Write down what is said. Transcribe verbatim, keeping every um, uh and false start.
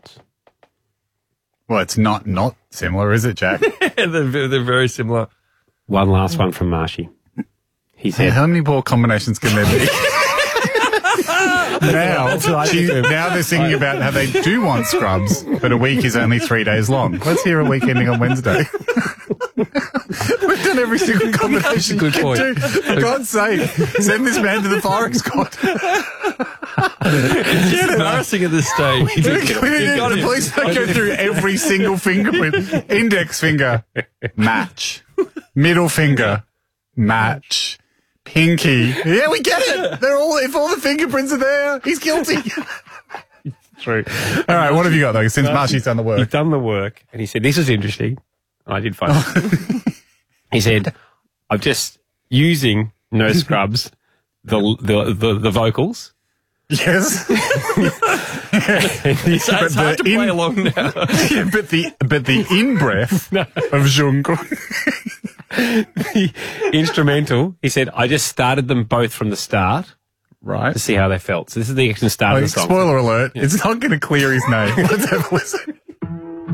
notes. Well, it's not not similar, is it, Jack? they're, they're very similar. One last one from Marshy. He said, How many ball combinations can there be? now, she- now they're singing about how they do want scrubs, but a week is only three days long. Let's hear a week ending on Wednesday. We've done every single combination. Good you can point. do. For God's sake, send this man to the firing squad. It's embarrassing at this stage. We need, You got the him. police don't go through every single fingerprint. Index finger, match. Middle finger, match. Pinky. Yeah, we get it. They're all, if all the fingerprints are there, he's guilty. true. All right, what have you got, though, since Marshy's done the He's work? done the work, and he said, this is interesting. And I did find it. He said, I'm just using No Scrubs, the, the, the, the vocals. Yes. It's, it's hard to the play in- along now. Yeah, but the, but the in-breath of Jungkook. The instrumental, he said, I just started them both from the start Right. to see how they felt. So this is the actual start Like, of the song. spoiler alert, it's not going to clear his name. Let's have a listen.